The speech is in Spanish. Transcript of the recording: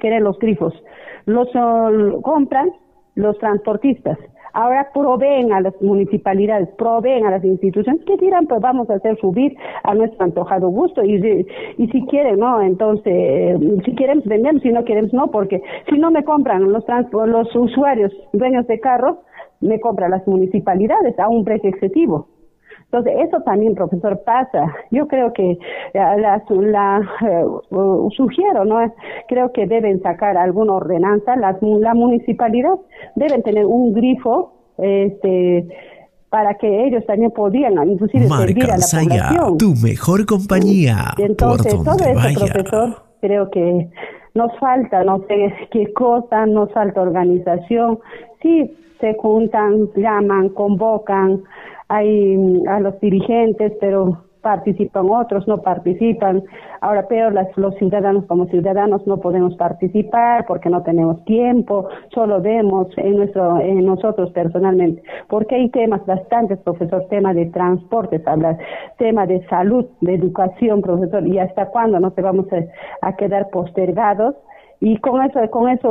quieren los grifos. Los compran los transportistas. Ahora proveen a las municipalidades, proveen a las instituciones que dirán, pues vamos a hacer subir a nuestro antojado gusto y si quieren, no, entonces, si queremos vendemos, si no queremos no, porque si no me compran los usuarios, dueños de carros, me compran las municipalidades a un precio excesivo. Entonces, eso también, profesor, pasa. Yo creo que sugiero, ¿no? Creo que deben sacar alguna ordenanza. La municipalidad deben tener un grifo, para que ellos también podían, inclusive, servir a la población. Tu mejor compañía. Entonces, por todo donde eso, vaya. profesor, creo que nos falta, no sé qué cosa, nos falta organización. Sí, se juntan, llaman, convocan a los dirigentes, pero participan otros, no participan. Ahora peor, los ciudadanos como ciudadanos no podemos participar porque no tenemos tiempo, solo vemos en nosotros personalmente, porque hay temas bastantes, profesor, tema de transportes, tema de salud, de educación, profesor, y hasta cuándo no te vamos a quedar postergados. Y con eso